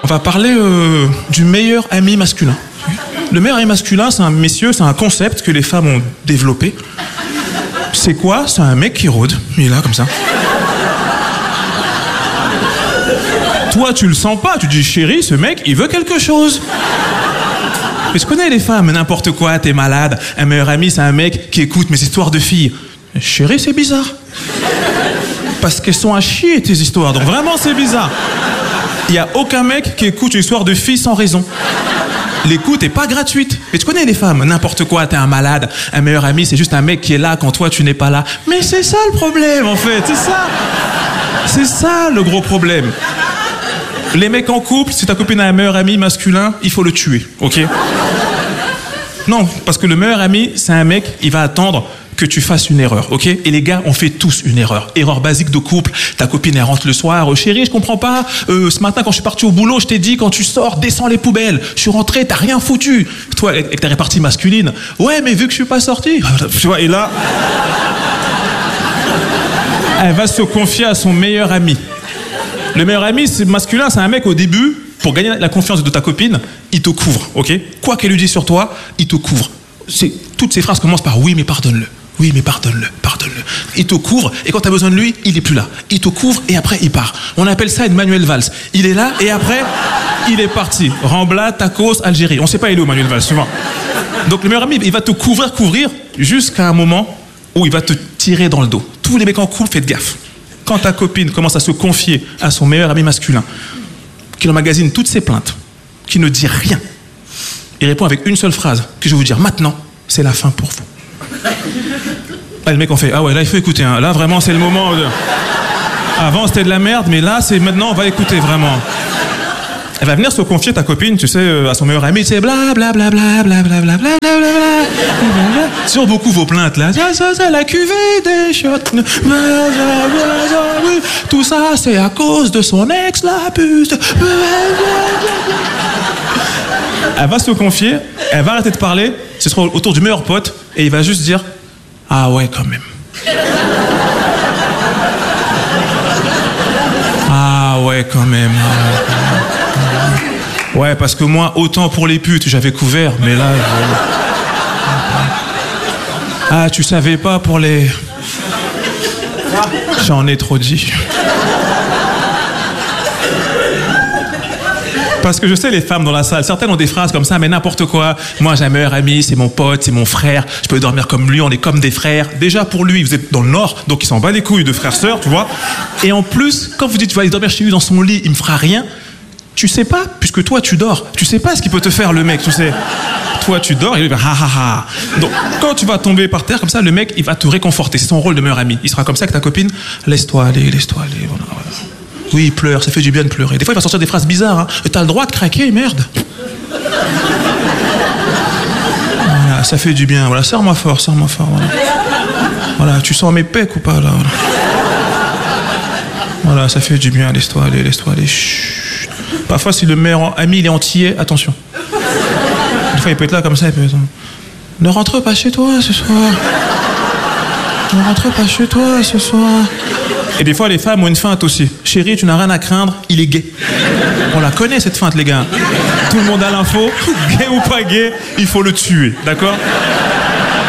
On va parler du meilleur ami masculin. Le meilleur ami masculin, c'est un concept que les femmes ont développé. C'est quoi? C'est un mec qui rôde. Il est là, comme ça. Toi, tu le sens pas. Tu dis, chérie, ce mec, il veut quelque chose. Mais je connais les femmes, n'importe quoi, t'es malade. Un meilleur ami, c'est un mec qui écoute mes histoires de filles. Chérie, c'est bizarre. Parce qu'elles sont à chier, tes histoires. Donc vraiment, c'est bizarre. Il n'y a aucun mec qui écoute une histoire de fille sans raison. L'écoute est pas gratuite. Mais tu connais les femmes, n'importe quoi, t'es un malade. Un meilleur ami, c'est juste un mec qui est là quand toi, tu n'es pas là. Mais c'est ça le problème, en fait. C'est ça. C'est ça le gros problème. Les mecs en couple, si ta copine a un meilleur ami masculin, il faut le tuer, ok? Non, parce que le meilleur ami, c'est un mec, il va attendre que tu fasses une erreur, ok? Et les gars, on fait tous une erreur. Erreur basique de couple. Ta copine, elle rentre le soir. Chérie, je comprends pas. Ce matin, quand je suis parti au boulot, je t'ai dit, quand tu sors, descends les poubelles. Je suis rentré, t'as rien foutu. Toi, avec ta répartie masculine. Ouais, mais vu que je suis pas sorti. Tu vois, et là, elle va se confier à son meilleur ami. Le meilleur ami, c'est masculin, c'est un mec au début, pour gagner la confiance de ta copine, il te couvre, ok? Quoi qu'elle lui dise sur toi, il te couvre. Toutes ces phrases commencent par oui, mais pardonne-le. Oui, mais pardonne-le, pardonne-le. Il te couvre, et quand tu as besoin de lui, il est plus là. Il te couvre, et après, il part. On appelle ça une Manuel Valls. Il est là, et après, il est parti. Rambla, Tacos, Algérie. On sait pas, il est où, Manuel Valls, souvent. Donc, le meilleur ami, il va te couvrir, jusqu'à un moment où il va te tirer dans le dos. Tous les mecs en couple, faites gaffe. Quand ta copine commence à se confier à son meilleur ami masculin, qu'il emmagasine toutes ses plaintes, qui ne dit rien, il répond avec une seule phrase, que je vais vous dire maintenant, c'est la fin pour vous. Ah, le mec en fait, ah ouais, là il faut écouter, hein. Là vraiment c'est le moment de... Avant c'était de la merde, mais là c'est maintenant, on va écouter vraiment. Elle va venir se confier, ta copine, tu sais, à son meilleur ami, tu sais, bla bla bla bla bla bla bla bla bla bla. Sur beaucoup vos plaintes là, ça, la cuvée des shots. Tout ça c'est à cause de son ex la puce. Elle va se confier, elle va arrêter de parler, ce sera autour du meilleur pote, et il va juste dire, ah ouais quand même. Ah ouais quand même. Ouais, parce que moi, autant pour les putes, j'avais couvert, mais là... Ah, tu savais pas pour les... J'en ai trop dit. Parce que je sais les femmes dans la salle, certaines ont des phrases comme ça, mais n'importe quoi. Moi, j'ai un meilleur ami, c'est mon pote, c'est mon frère. Je peux dormir comme lui, on est comme des frères. Déjà, pour lui, vous êtes dans le Nord, donc il s'en bat les couilles de frères-sœurs, tu vois. Et en plus, quand vous dites, tu vas aller dormir chez lui dans son lit, il me fera rien... Tu sais pas, puisque toi tu dors, tu sais pas ce qu'il peut te faire le mec, tu sais. Toi tu dors, et il va ha ha ha. Donc quand tu vas tomber par terre comme ça, le mec il va te réconforter, c'est son rôle de meilleur ami. Il sera comme ça avec ta copine, laisse-toi aller, voilà. Oui, il pleure, ça fait du bien de pleurer. Des fois il va sortir des phrases bizarres, hein. T'as le droit de craquer, merde. Voilà, ça fait du bien, voilà, serre-moi fort, voilà. Voilà, tu sens mes pecs ou pas là, voilà. Voilà, ça fait du bien, laisse-toi aller, chut. Parfois, si le meilleur ami il est antillais, attention. Des fois, il peut être là comme ça, il peut être... Ne rentre pas chez toi ce soir. Ne rentre pas chez toi ce soir. Et des fois, les femmes ont une feinte aussi. Chérie, tu n'as rien à craindre, il est gay. On la connaît cette feinte, les gars. Tout le monde a l'info. Gay ou pas gay, il faut le tuer, d'accord ?